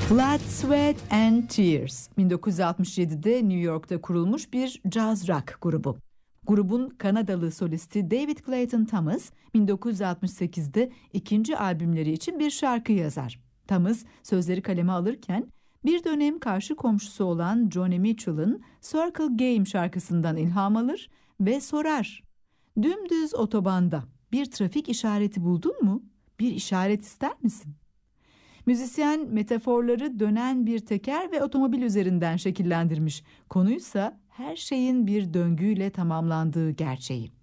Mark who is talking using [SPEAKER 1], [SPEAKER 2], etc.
[SPEAKER 1] Blood, Sweat and Tears 1967'de New York'ta kurulmuş bir caz rock grubu. Grubun Kanadalı solisti David Clayton Thomas 1968'de ikinci albümleri için bir şarkı yazar. Thomas sözleri kaleme alırken bir dönem karşı komşusu olan Joni Mitchell'ın Circle Game şarkısından ilham alır ve sorar: "Dümdüz otobanda bir trafik işareti buldun mu? Bir işaret ister misin?" Müzisyen metaforları dönen bir teker ve otomobil üzerinden şekillendirmiş. Konuysa her şeyin bir döngüyle tamamlandığı gerçeği.